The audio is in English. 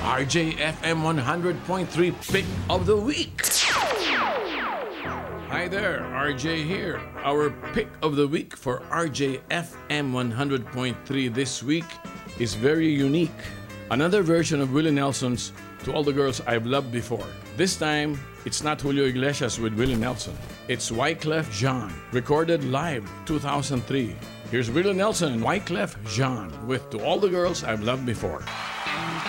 RJFM 100.3 Pick of the Week. Hi there, RJ here. Our Pick of the Week for RJFM 100.3 this week is very unique. Another version of Willie Nelson's To All the Girls I've Loved Before. This time, it's not Julio Iglesias with Willie Nelson. It's Wyclef Jean, recorded live 2003. Here's Willie Nelson and Wyclef Jean with To All the Girls I've Loved Before.